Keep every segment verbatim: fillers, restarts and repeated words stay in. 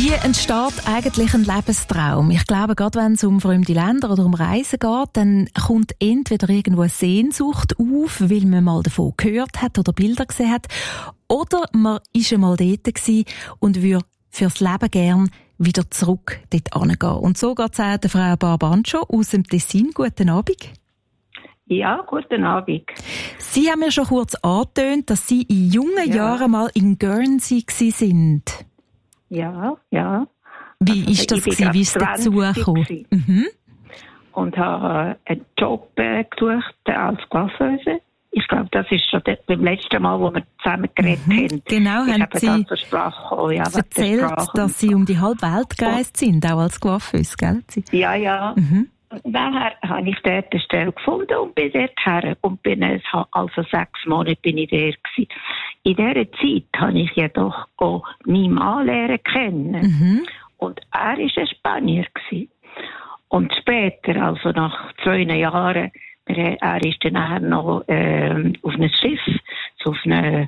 Wie entsteht eigentlich ein Lebenstraum? Ich glaube, gerade wenn es um fremde Länder oder um Reisen geht, dann kommt entweder irgendwo eine Sehnsucht auf, weil man mal davon gehört hat oder Bilder gesehen hat, oder man war einmal dort gewesen und würde fürs Leben gern wieder zurück dort hingehen. Und so geht es auch der Frau Barbancho aus dem Tessin. Guten Abend. Ja, guten Abend. Sie haben mir schon kurz angetönt, dass Sie in jungen Ja. Jahren mal in Guernsey waren. Ja, ja. Wie Also, ist das ich bin gewesen? Wie ist es gerade dazu zwanzig gekommen? Mhm. Und habe äh, einen Job äh, gesucht äh, als Coiffeuse. Ich glaube, das ist schon das, beim letzten Mal, wo wir zusammen geredet Mhm. haben. Genau, ich haben habe Sie da zur Sprache gekommen, ja, wegen der erzählt, Sprache und dass Sie so. um die halbe Welt gereist sind, auch als Coiffeuse, gell? Sie? Ja, ja. Mhm. Und daher habe ich dort eine Stelle gefunden und bin dort her. Und bin es, also sechs Monate bin ich dort gewesen. In dieser Zeit habe ich jedoch auch meinen Mann lernen kennen. Mhm. Und er war ein Spanier gewesen. Und später, also nach zwei Jahren, er, er ist dann nachher noch ähm, auf einem Schiff, so auf einem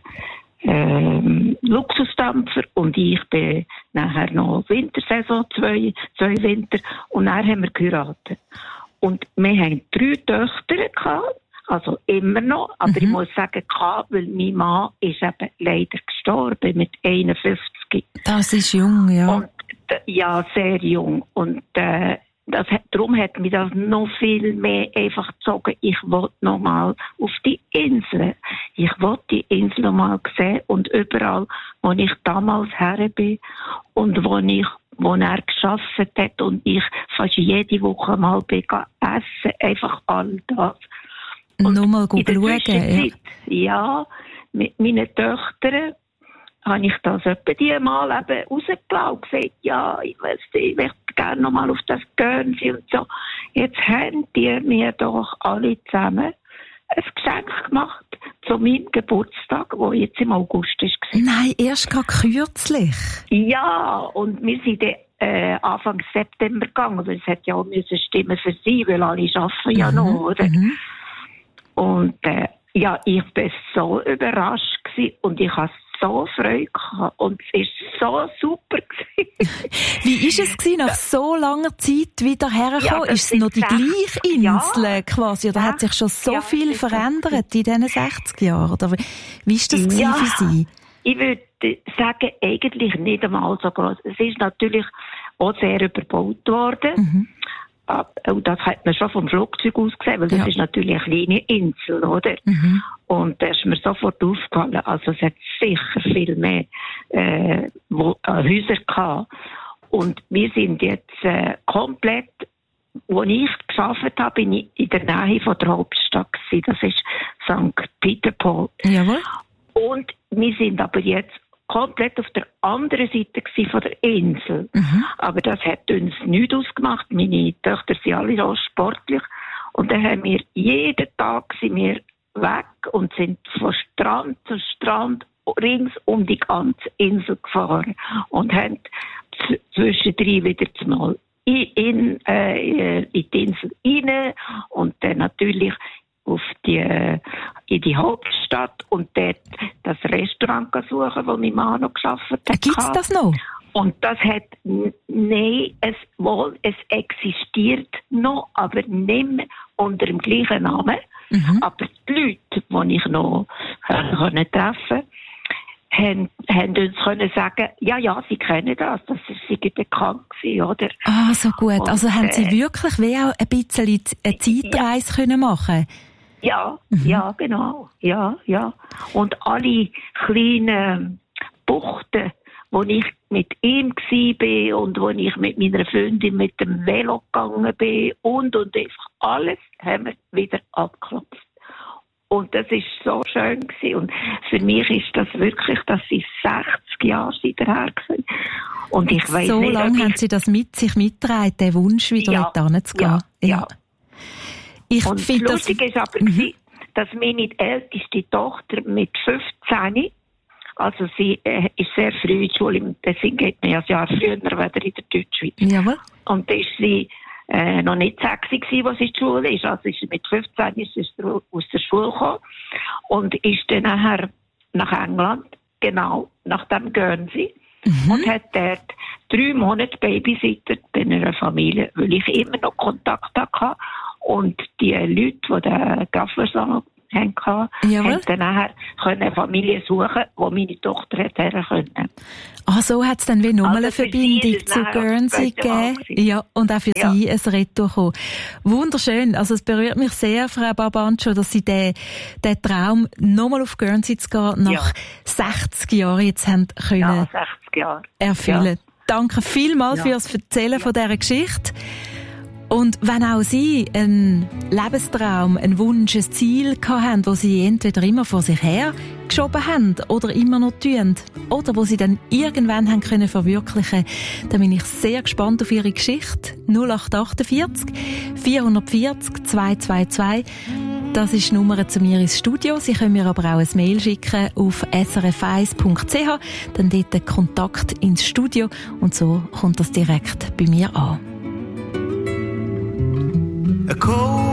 ähm, Luxusdampfer, und ich bin nachher noch Wintersaison, zwei, zwei Winter, und dann haben wir geheiratet. Und wir haben drei Töchter gehabt, also immer noch, aber Mhm. ich muss sagen, gehabt, weil mein Mann ist eben leider gestorben mit einundfünfzig. Das ist jung, ja. Und, äh, ja, sehr jung. Und äh, das hat, darum hat mich das noch viel mehr einfach gezogen. Ich wollte noch mal auf die Insel. Ich wollte die Insel noch mal sehen, und überall, wo ich damals her bin und wo ich wo er gearbeitet hat und ich fast jede Woche mal bin essen, einfach all das. Nur mal in der schauen, ja. Zwischenzeit, ja, mit meinen Töchtern habe ich das etwa die mal eben rausgelassen und gesagt, ja, ich weiß nicht, ich möchte gerne noch mal auf das Guernsey und so. Jetzt haben die mir doch alle zusammen ein Geschenk gemacht zu meinem Geburtstag, der jetzt im August war. Nein, erst gerade kürzlich. Ja, und wir sind dann, äh, Anfang September gegangen, weil es hat ja auch müssen stimmen für sie, weil alle arbeiten ja Mhm, noch, oder? mhm. Und äh, ja, ich war so überrascht gewesen und ich hatte so Freude gehabt und es war so super gewesen. Wie war es gewesen, nach so langer Zeit wieder hergekommen? Ja, ist es das noch die sind gleiche sechzig Insel Jahre. quasi? Oder hat sich schon so Ja, viel das ist verändert in diesen sechzig Jahren? Oder wie wie ist das gewesen Ja. für Sie? Ich würde sagen, eigentlich nicht einmal so groß. Es ist natürlich auch sehr überbaut worden. Mhm. Und das hat man schon vom Flugzeug aus gesehen, weil das Ja. ist natürlich eine kleine Insel, oder? Mhm. Und da ist mir sofort aufgefallen, also es hat sicher viel mehr äh, wo, äh, Häuser gehabt. Und wir sind jetzt äh, komplett, wo ich gearbeitet habe, bin ich in der Nähe von der Hauptstadt gewesen. Das ist Sankt Peter-Pol. Jawohl. Und wir sind aber jetzt komplett auf der anderen Seite gewesen von der Insel. Mhm. Aber das hat uns nichts ausgemacht. Meine Töchter sind alle so sportlich. Und dann haben wir jeden Tag sind wir weg und sind von Strand zu Strand rings um die ganze Insel gefahren und haben z- zwischendrin wieder mal in, in, äh, in die Insel rein und dann natürlich auf die, äh, in die Hauptstadt und dort das Restaurant suchen, wo mein Mann noch gearbeitet hat. Gibt es das noch? Und das hat, n- nein, es, wohl, es existiert noch, aber nicht mehr unter dem gleichen Namen. Mhm. Aber die Leute, die ich noch äh, können treffen haben, haben uns können sagen, ja, ja, sie kennen das, das ist sie bekannt gewesen, oder? Ah, so gut. Und, Also haben Sie äh, wirklich wie auch ein bisschen eine Zeitreise können machen? Ja, ja, genau, ja, ja. Und alle kleinen Buchten, wo ich mit ihm war und wo ich mit meiner Freundin mit dem Velo gegangen bin und, und einfach alles haben wir wieder abgeklopft. Und das ist so schön gewesen. Und für mich ist das wirklich, dass sie sechzig Jahre seither sind. Und ich weiss so nicht, lange ob haben ich... Sie das mit sich mitgetragen, den Wunsch, wieder Ja, dort hinzugehen. ja, ja. Ich Und finde das... lustig ist aber, Mhm. gewesen, dass meine älteste Tochter mit fünfzehn, also sie äh, ist sehr früh in die Schule, deswegen geht man ja ein Jahr früher wieder in der Deutschschweiz. Jawohl. Und da ist sie äh, noch nicht sechzig gewesen, als sie in die Schule ist. Also ist sie mit fünfzehn ist sie aus der Schule gekommen und ist dann nachher nach England, genau, nach dem Guernsey. Mhm. Und hat dort drei Monate Babysitter bei einer Familie, weil ich immer noch Kontakt hatte. Und die Leute, die den Gaffersalon hatten, haben dann nachher eine Familie suchen, wo meine Tochter her können. Ah, so hat es dann wie nochmal Also eine Verbindung zu Guernsey gegeben. Ja, und auch für ja. Sie ein Retour kommen. Wunderschön. Also es berührt mich sehr, Frau Barbancho, dass Sie den, den Traum, nochmal auf Guernsey zu gehen, nach ja. sechzig Jahren jetzt haben können ja, sechzig Jahre. erfüllen. Ja. Danke vielmals ja. fürs Erzählen ja. von dieser Geschichte. Und wenn auch Sie einen Lebenstraum, einen Wunsch, ein Ziel hatten, das Sie entweder immer vor sich her geschoben haben oder immer noch tun, oder wo Sie dann irgendwann haben können verwirklichen, dann bin ich sehr gespannt auf Ihre Geschichte. null acht achtundvierzig, vierhundertvierzig, zweihundertzweiundzwanzig. Das ist die Nummer zu mir ins Studio. Sie können mir aber auch ein Mail schicken auf s r f eins punkt c h, dann dort den Kontakt ins Studio und so kommt das direkt bei mir an. A cold